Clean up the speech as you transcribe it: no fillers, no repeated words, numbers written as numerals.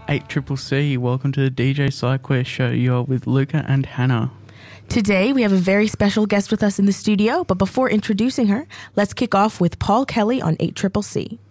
8CCC. Welcome to the DJ SideQuest show. You're with Luca and Hannah. Today, we have a very special guest with us in the studio, but before introducing her, let's kick off with Paul Kelly on 8CCC.